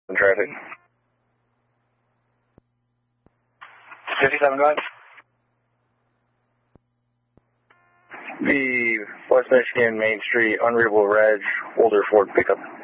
Traffic. 57 going. The West Michigan Main Street Unreadable Reg Older Ford pickup.